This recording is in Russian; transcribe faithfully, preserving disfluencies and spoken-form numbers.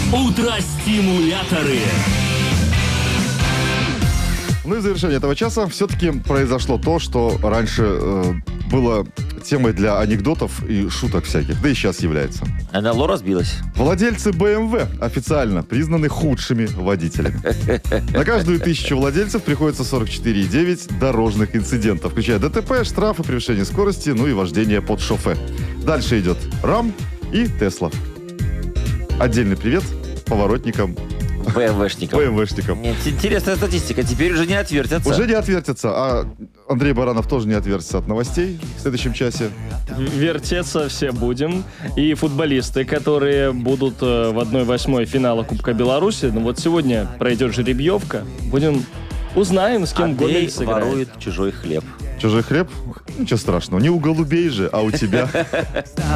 Утро-стимуляторы. Ну и в завершение этого часа все-таки произошло то, что раньше э, было темой для анекдотов и шуток всяких, да и сейчас является. эн эл о разбилась. Владельцы бэ эм вэ официально признаны худшими водителями. На каждую тысячу владельцев приходится сорок четыре и девять дорожных инцидентов, включая дэ тэ пэ, штрафы, превышение скорости, ну и вождение под шофе. Дальше идет рам и Тесла. Отдельный привет поворотникам, бэ эм вэ-шников. бэ эм вэ-шникам. Нет, интересная статистика. Теперь уже не отвертятся. Уже не отвертятся, а Андрей Баранов тоже не отвертится от новостей в следующем часе. Вертеться все будем. И футболисты, которые будут э, в одной восьмой финала Кубка Беларуси. Ну вот сегодня пройдет жеребьевка. Будем узнаем, с кем Андрей Гомель сыграет. ворует чужой хлеб. Чужой хлеб? Ничего страшного. Не у голубей же, а у тебя.